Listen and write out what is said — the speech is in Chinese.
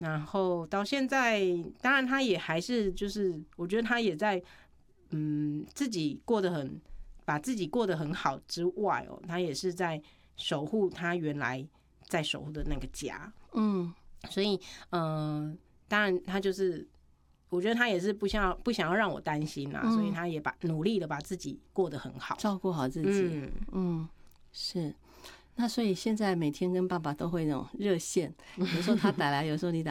然后到现在，当然他也还是就是，我觉得他也在自己把自己过得很好之外哦，他也是在守护他原来在守护的那个家。所以当然他就是。我觉得他也是不想要让我担心啦，所以他也努力的把自己过得很好， 照顾好自己。是。那所以现在每天跟爸爸都会那种热线，有时候他打来，有时候你打